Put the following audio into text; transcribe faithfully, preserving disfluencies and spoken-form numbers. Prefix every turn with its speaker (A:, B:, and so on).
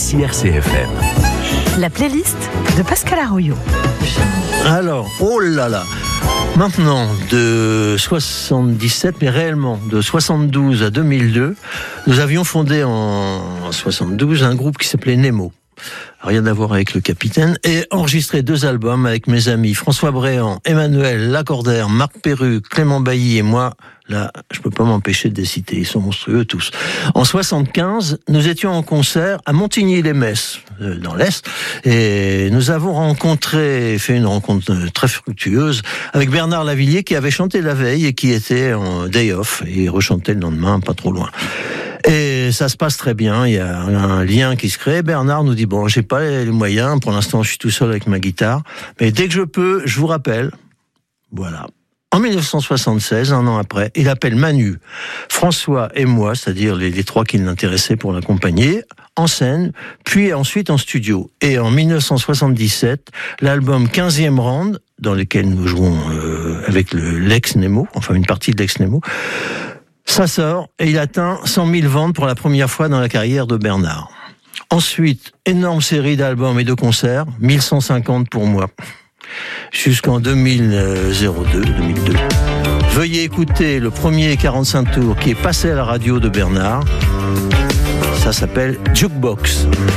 A: ici R C F M.
B: La playlist de Pascal Arroyo.
C: Alors, oh là là, maintenant de soixante-dix-sept, mais réellement de soixante-douze à deux mille deux, nous avions fondé en soixante-douze un groupe qui s'appelait Nemo. Rien à voir avec le capitaine, et enregistré deux albums avec mes amis François Bréant, Emmanuel Lacordaire, Marc Perru, Clément Bailly et moi. Là, je peux pas m'empêcher de les citer, ils sont monstrueux tous. En soixante-quinze, nous étions en concert à Montigny-les-Metz, dans l'Est, et nous avons rencontré, fait une rencontre très fructueuse avec Bernard Lavilliers qui avait chanté la veille et qui était en day off, et il rechantait le lendemain, pas trop loin. Et ça se passe très bien, il y a un lien qui se crée. Bernard nous dit, bon, j'ai pas les moyens, pour l'instant je suis tout seul avec ma guitare, mais dès que je peux, je vous rappelle. Voilà. En dix-neuf cent soixante-seize, un an après, il appelle Manu, François et moi, c'est-à-dire les, les trois qui l'intéressaient pour l'accompagner, en scène, puis ensuite en studio. Et en dix-neuf cent soixante-dix-sept, l'album quinzième Round, dans lequel nous jouons euh, avec le, l'ex-Nemo, enfin une partie de l'ex-Nemo, ça sort et il atteint cent mille ventes pour la première fois dans la carrière de Bernard. Ensuite, énorme série d'albums et de concerts, mille cent cinquante pour moi, jusqu'en deux mille deux. Veuillez écouter le premier quarante-cinq tours qui est passé à la radio de Bernard. Ça s'appelle Jukebox.